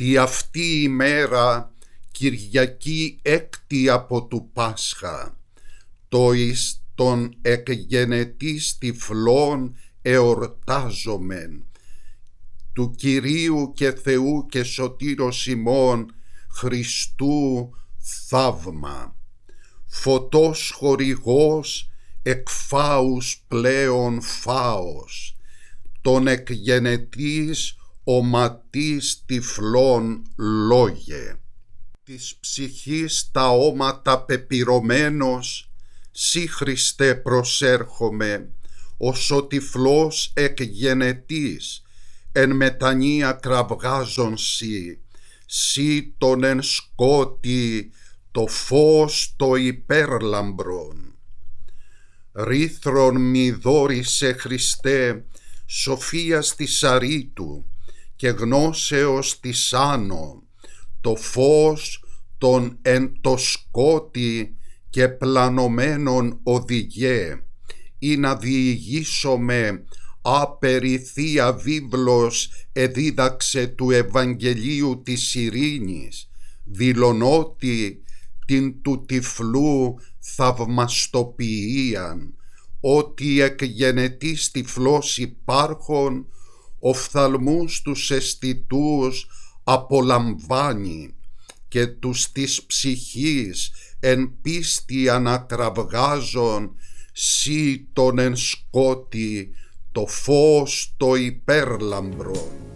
Τη αυτή η μέρα, Κυριακή έκτη από του Πάσχα, το εις των εκγενετής τυφλών εορτάζομεν, του Κυρίου και Θεού και Σωτήρος ημών Χριστού θαύμα. Φωτός χορηγός, εκφάους πλέον φάος, τον εκγενετής οματής τυφλών λόγε. Της ψυχής τα όματα πεπυρωμένος, σύ Χριστέ προσέρχομαι, ως ο τυφλός εκγενετής, εν μετανία κραυγάζον σύ τον εν σκότη, το φως το υπέρλαμπρον. Ρίθρον μη δώρισε Χριστέ, σοφίας της αρήτου και γνώσεως της άνω, το φως των εν το σκότη και πλανωμένων οδηγέ, ή να διηγήσομαι άπερη Θεία Βίβλος εδίδαξε του Ευαγγελίου της ειρήνης, δηλωνότι την του τυφλού θαυμαστοποιίαν, ότι εκγενετής τυφλός υπάρχων, οφθαλμούς τους αισθητούς απολαμβάνει και τους της ψυχής εν πίστη ανακραυγάζον, σύ τον εν σκότη το φως το υπέρλαμπρον.